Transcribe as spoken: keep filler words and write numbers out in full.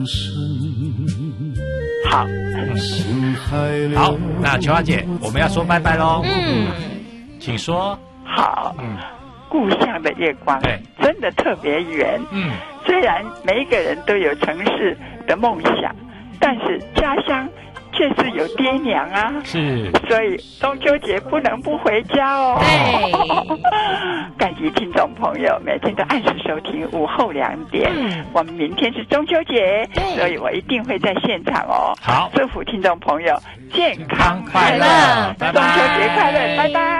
好， 好，那琼华姐，我们要说拜拜喽。 嗯， 请说。 好， 嗯， 故乡的月光对真的特别圆。 嗯， 虽然每一个人都有城市的梦想，但是家乡确实有爹娘啊。 是， 所以中秋节不能不回家哦。 对， 感激听众朋友每天都按时收听午后两点。 嗯， 我们明天是中秋节， 对所以我一定会在现场哦。 好， 祝福听众朋友健康快乐， 快乐拜拜中秋节快乐，拜拜。